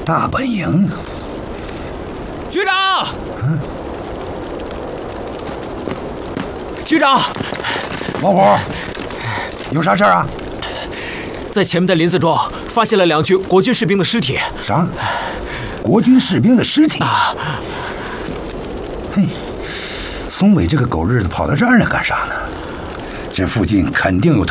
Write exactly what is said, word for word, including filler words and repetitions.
大本营。 局长，嗯，局长， 老虎，有啥事儿啊？ 在前面的林子中发现了两具国军士兵的尸体。 啥？国军士兵的尸体？啊、嘿，松伟这个狗日子跑到这儿来干啥呢？这附近肯定有他